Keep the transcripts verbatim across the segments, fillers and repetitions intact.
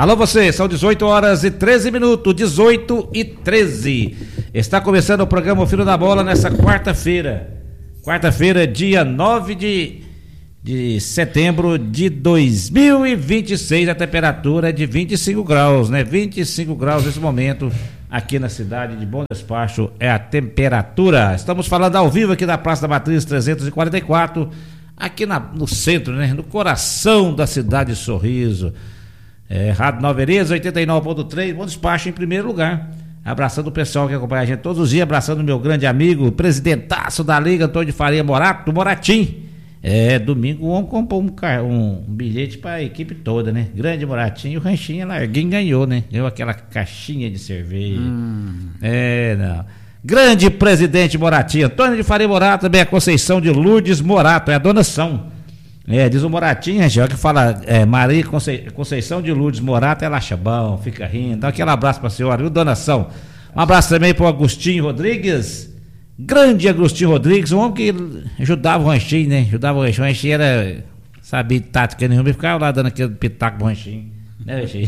Alô você, são dezoito horas e treze minutos, dezoito e treze. Está começando o programa O Filho da Bola nessa quarta-feira. Quarta-feira, dia nove de, de setembro de dois mil e vinte e seis. A temperatura é de vinte e cinco graus, né? vinte e cinco graus nesse momento aqui na cidade de Bom Despacho é a temperatura. Estamos falando ao vivo aqui da Praça da Matriz trezentos e quarenta e quatro, aqui na, no centro, né? No coração da cidade de Sorriso. É, Rádio Nova Veneza, oitenta e nove ponto três, Bom Despacho em primeiro lugar. Abraçando o pessoal que acompanha a gente todos os dias, abraçando o meu grande amigo, presidentaço da Liga, Antônio de Faria Morato, Moratim. É, domingo o homem comprou um, um, um bilhete para a equipe toda, né? Grande Moratim, o Ranchinho Larguinho ganhou, né? Ganhou aquela caixinha de cerveja. Hum. É, não. Grande presidente Moratim, Antônio de Faria Morato, também a Conceição de Lourdes Morato, é a donação. É, diz o Moratinho, Angel, que fala, é, Maria Conce, Conceição de Lourdes Morato, ela acha bom, fica rindo, dá aquele abraço pra senhora, viu, donação? Um abraço também pro Agostinho Rodrigues, grande Agostinho Rodrigues, um homem que ajudava o Ranchinho, né, ajudava o Ranchinho, o Ranchinho era, sabia de tática nenhuma, e ficava lá dando aquele pitaco pro Ranchinho, né, Ranchinho?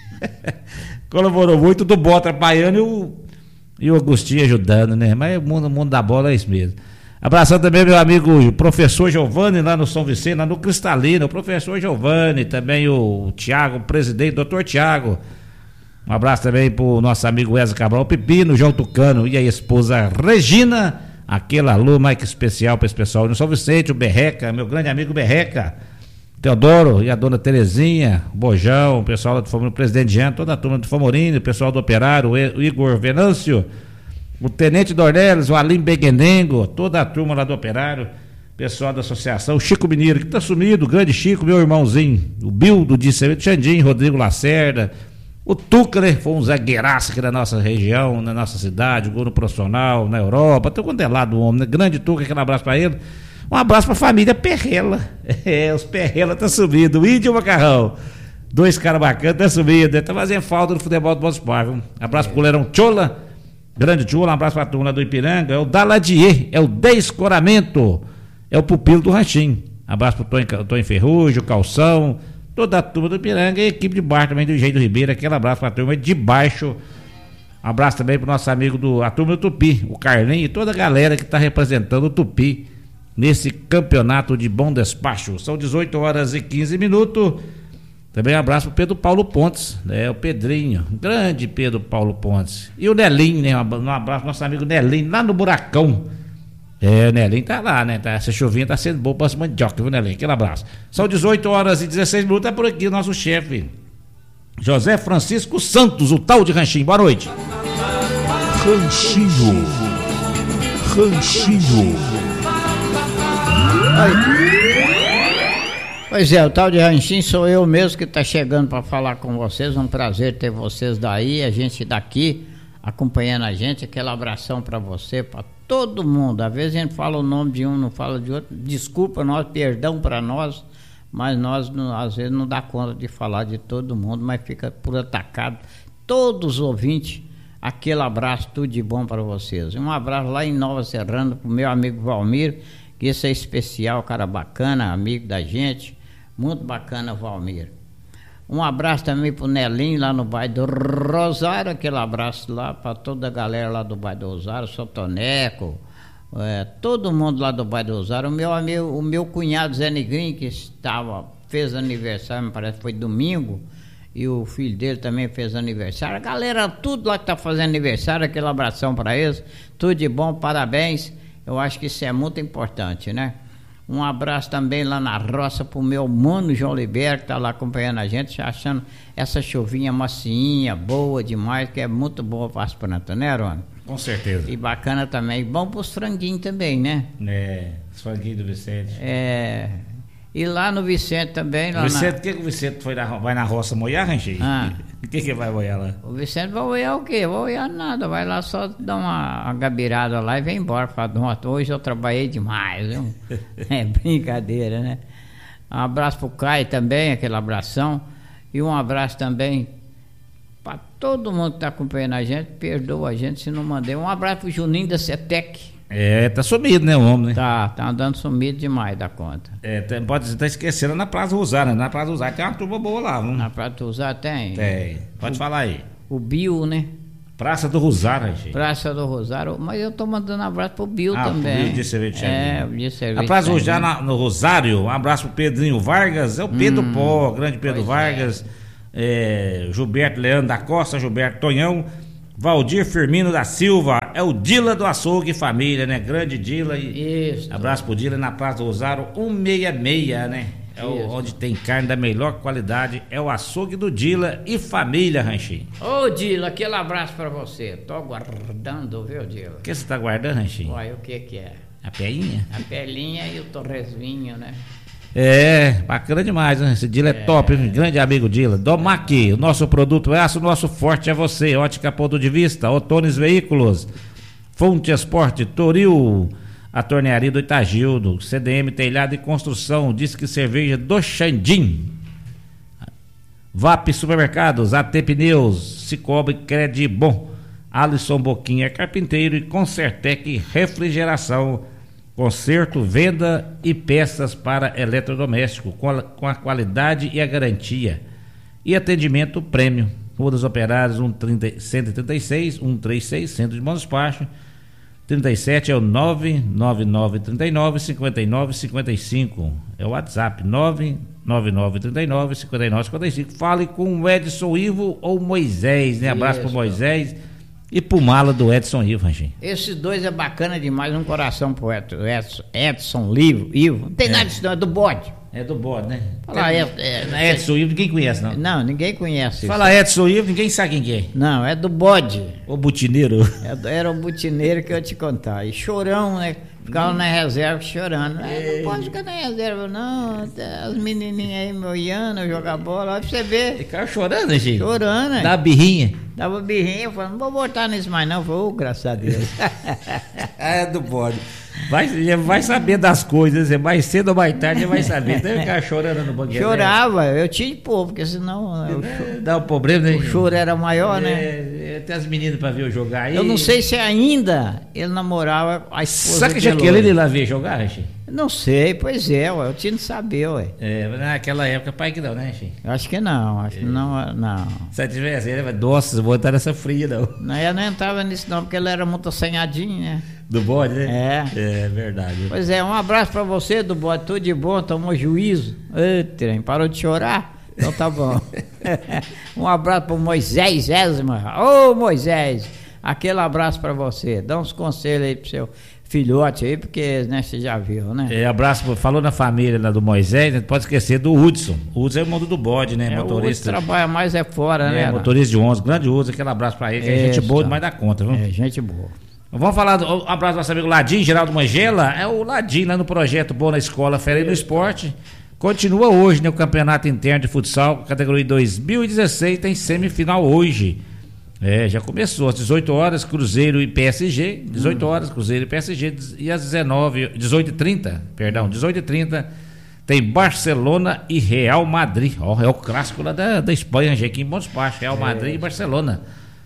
Colaborou muito do Bota Baiano e o, e o Agostinho ajudando, né, mas o mundo, o mundo da bola é isso mesmo. Abraçando também meu amigo professor Giovanni lá no São Vicente, lá no Cristalino, o professor Giovanni, também o Tiago, o presidente, doutor Tiago. Um abraço também pro nosso amigo Wesley Cabral, o Pepino, o João Tucano e a esposa Regina, aquele alô mais que especial para esse pessoal no São Vicente, o Berreca, meu grande amigo Berreca, Teodoro e a dona Terezinha, o Bojão, o pessoal do Famorino, o presidente Jean, toda a turma do Famorino, o pessoal do Operário, o Igor Venâncio, o Tenente Dornelis, o Alim Beguenengo, toda a turma lá do Operário, pessoal da associação, o Chico Mineiro, que tá sumido, o grande Chico, meu irmãozinho, o Bildo, disse, o Xandim, Rodrigo Lacerda, o Tuca, né, foi um zagueiraço aqui na nossa região, na nossa cidade, gol no profissional, na Europa, até quando é lá do homem, né? Grande Tuca, aquele abraço pra ele. Um abraço pra família Perrela, é, os Perrela tá sumindo, o Índio e o Macarrão, dois caras bacanas, tá sumindo, tá fazendo falta no futebol do Bom Despacho, um abraço é. pro Goleirão Chola, grande Tchula, um abraço pra turma do Ipiranga, é o Daladier, é o Descoramento, é o pupilo do Ranchinho. Abraço pro Tonho, Tonho Ferrugem, o Calção, toda a turma do Ipiranga e a equipe de baixo também do Engenho do Ribeiro, aquele abraço pra turma de baixo. Um abraço também pro nosso amigo do a turma do Tupi, o Carlinho e toda a galera que tá representando o Tupi nesse campeonato de Bom Despacho. São dezoito horas e quinze minutos. Também um abraço pro Pedro Paulo Pontes, né? O Pedrinho, grande Pedro Paulo Pontes. E o Nelinho, né? Um abraço pro nosso amigo Nelinho, lá no Buracão. É, o Nelinho tá lá, né? Tá, essa chuvinha tá sendo boa pra as mandioca, viu, Nelinho? Aquele abraço. São dezoito horas e dezesseis minutos, é por aqui o nosso chefe, José Francisco Santos, o tal de Ranchinho. Boa noite. Ranchinho. Ranchinho. Oi. Pois é, o tal de Ranchinho sou eu mesmo que está chegando para falar com vocês. É um prazer ter vocês daí, a gente daqui acompanhando a gente. Aquele abração para você, para todo mundo. Às vezes a gente fala o nome de um, não fala de outro. Desculpa nós, perdão para nós, mas nós não, às vezes não dá conta de falar de todo mundo, mas fica por atacado. Todos os ouvintes, aquele abraço, tudo de bom para vocês. Um abraço lá em Nova Serrana para o meu amigo Valmir, que esse é especial, cara bacana, amigo da gente. Muito bacana, Valmir. Um abraço também pro Nelinho lá no bairro do Rosário, aquele abraço lá para toda a galera lá do bairro do Rosário, Sotoneco, é, todo mundo lá do bairro do Rosário. O meu amigo, o meu cunhado Zé Negrinho, que estava, fez aniversário, me parece que foi domingo, e o filho dele também fez aniversário. A galera, tudo lá que tá fazendo aniversário, aquele abração para eles, tudo de bom, parabéns. Eu acho que isso é muito importante, né? Um abraço também lá na roça pro meu mano João Libero, que tá lá acompanhando a gente, achando essa chuvinha macinha, boa demais, que é muito boa para as plantas, né, Rony? Com certeza. E bacana também, bom pros franguinhos também, né? É, os franguinhos do Vicente. É, e lá no Vicente também. Lá Vicente, na... o que, que o Vicente foi na, vai na roça moiar, Ranchinho? Ah. O que que vai moiar lá? O Vicente vai moiar o quê? Vai moiar nada, vai lá só dar uma, uma gabirada lá e vem embora. Fala, hoje eu trabalhei demais, viu? É brincadeira, né? Um abraço pro Caio também, aquele abração. E um abraço também para todo mundo que está acompanhando a gente. Perdoa a gente se não mandei. Um abraço pro Juninho da CETEC. É, tá sumido, né, o homem, né? Tá, tá andando sumido demais da conta. É, tem, pode estar esquecendo na Praça Rosário, né? Na Praça Rosário tem uma turma boa lá, viu? Na Praça do Rosário tem? Tem. Pode o, falar aí. O Bill, né? Praça do Rosário, gente. Praça do Rosário, mas eu tô mandando um abraço pro Bill ah, também. Bill de cerveja. É, de cerveja. A Praça Rosário no Rosário, um abraço pro Pedrinho Vargas, é o Pedro hum, Pó, grande Pedro Vargas, é. É, Gilberto Leandro da Costa, Gilberto Tonhão, Valdir Firmino da Silva, é o Dila do Açougue Família, né? Grande Dila. E isso. Abraço pro Dila na Praça do Rosário, cento e sessenta e seis, né? É o, onde tem carne da melhor qualidade, é o açougue do Dila e família, Ranchinho. Ô Dila, aquele abraço pra você. Tô aguardando, viu, Dila? O que você tá guardando, Ranchinho? Uai, o que que é? A pelinha? A pelinha e o torresminho, né? É, bacana demais, né? Esse Dila é, é top, hein? Grande amigo Dila. Domac, o nosso produto é aço, o nosso forte é você. Ótica Ponto de Vista, Otones Veículos, Fonte Esporte, Toril, a tornearia do Itagildo, C D M Telhado e Construção, Disque Cerveja do Xandim, V A P Supermercados, A T Pneus, Cicobi Credibon, Alisson Boquinha Carpinteiro e Concertec Refrigeração, conserto, venda e peças para eletrodoméstico com a, com a qualidade e a garantia e atendimento prêmio. Rua dos Operários cento e trinta e seis, cento e trinta e seis, Centro de Bom Despacho. trinta e sete é o nove nove nove, trinta e nove, cinquenta e nove, cinquenta e cinco. É o WhatsApp nove nove nove, trinta e nove, cinquenta e nove, cinquenta e cinco. Fale com o Edson Ivo ou Moisés, né? Abraço pro Moisés e pro mala do Edson Ivo, Ranchinho. Esses dois é bacana demais, um coração pro Edson, Edson, Edson Ivo, Ivo. Não tem é. nada disso não, é do bode. É do bode, né? Fala é, Ed, é, Edson Ivo, ninguém conhece, não. Não, ninguém conhece. Fala isso. Edson Ivo, ninguém sabe quem é. Não, é do bode. O butineiro. É, era o butineiro que eu te contar. E chorão, né? Ficava hum. na reserva chorando. É, não pode ficar na reserva, não. As menininhas aí me olhando, eu jogar bola, olha pra você ver. Ficava chorando, gente? Chorando, né? Dava birrinha. Dava birrinha, eu falei, não vou botar nisso mais não. Eu falei, oh, graças a Deus. É do bode. Vai, vai saber das coisas, é mais cedo ou mais tarde vai saber. Deve ficar chorando no banquete. Chorava, eu tinha de pôr, porque senão. Eu é, dá um problema, né? O choro era maior, é, né? É, tem as meninas pra ver eu jogar aí. Eu não sei se ainda ele namorava a esposa. Sabe que Jaqueline ele lá ver jogar, Ranchinho? Não sei, pois é, ué, eu tinha de saber, ué. É, naquela época, pai que não, né, Ranchinho? Acho que não, acho é. que não, não. Se eu tivesse, ele vai, nossa, vou estar nessa fria, não. Não, eu não entrava nisso não, porque ele era muito assanhadinho, né? Do bode, né? É. É verdade. Pois é, um abraço pra você, do bode, tudo de bom, tomou juízo. Ei, trem, parou de chorar? Então tá bom. Um abraço pro Moisés Esma. Ô, Moisés, aquele abraço pra você. Dá uns conselhos aí pro seu filhote aí, porque, né, você já viu, né? É, abraço, falou na família lá do Moisés, não pode esquecer do Hudson. O Hudson é o mundo do bode, né? É, motorista. O Hudson trabalha mais é fora, é, né? Motorista de onze, grande Hudson, aquele abraço pra ele, que é gente boa demais da conta, viu? É, gente boa. Vamos falar do um abraço do nosso amigo Ladim, Geraldo Mangela. É o Ladim lá no projeto Boa na Escola, Fera no Esporte. Continua hoje, né? O campeonato interno de futsal, categoria dois mil e dezesseis, tem semifinal hoje. É, já começou às dezoito horas, Cruzeiro e P S G. dezoito horas, Cruzeiro e P S G. E às dezenove, dezoito e trinta, perdão, dezoito e trinta, tem Barcelona e Real Madrid. Ó, é o clássico lá da, da Espanha, aqui em Bom Despacho. Real Madrid é. e Barcelona.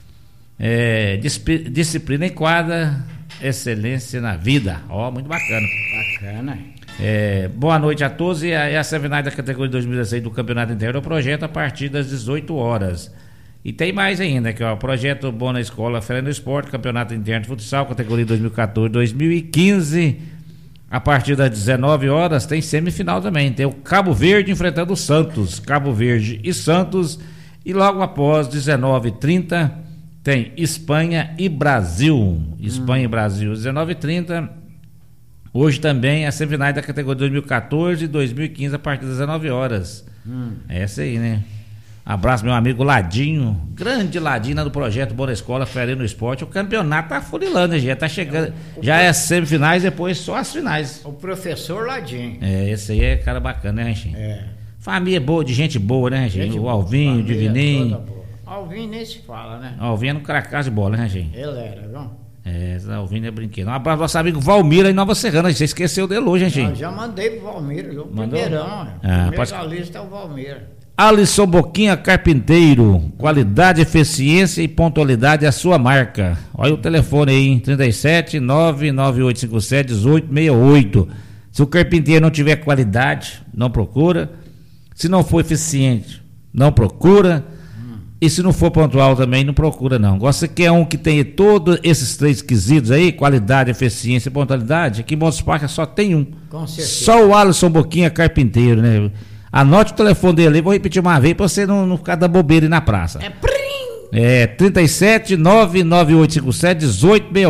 É, disciplina em quadra, excelência na vida. Ó, muito bacana. Bacana. É, boa noite a todos. E a, a semifinal da categoria dois mil e dezesseis do Campeonato Interno, o projeto a partir das dezoito horas. E tem mais ainda aqui, ó. Projeto Bom na Escola, Fera no Esporte, Campeonato Interno de Futsal, categoria dois mil e quatorze, dois mil e quinze. A partir das dezenove horas tem semifinal também. Tem o Cabo Verde enfrentando o Santos. Cabo Verde e Santos. E logo após, dezenove e trinta, tem Espanha e Brasil. Espanha hum. e Brasil, dezenove e trinta. Hoje também a semifinal da categoria dois mil e quatorze e dois mil e quinze a partir das dezenove horas. Hum. É essa aí, né? Abraço, meu amigo Ladinho, grande Ladinho lá do projeto Boa na Escola, Fera no Esporte. O campeonato tá funilando, já tá chegando. É, o, o já pro... é semifinais, depois só as finais. O professor Ladinho. É, esse aí é cara bacana, né, Ranchinho? É. Família boa, de gente boa, né, Ranchinho? O Alvinho, o Divininho. Alvinho nem se fala, né? Alvinho é no cracaço de bola, né, Ranchinho? Ele era, viu? É, Alvinho é brinquedo. Um abraço pro nosso amigo Valmira em Nova Serrana. Você esqueceu dele hoje, hein, gente? Eu já mandei pro Valmira, o primeirão. Ah, primeiro pode... da lista é o Valmira. Alisson Boquinha Carpinteiro, qualidade, eficiência e pontualidade é a sua marca. Olha o telefone aí, trinta e sete, nove nove oito cinco sete, um oito seis oito. Se o carpinteiro não tiver qualidade, não procura. Se não for eficiente, não procura. Hum. E se não for pontual também, não procura não. Você quer um que tenha todos esses três quesitos aí, qualidade, eficiência e pontualidade, aqui em Montes Parques só tem um. Com certeza. Só o Alisson Boquinha Carpinteiro, né? Anote o telefone dele aí, vou repetir uma vez pra você não, não ficar da bobeira aí na praça. É prim! É trinta e sete, nove nove oito cinco sete, um oito seis oito.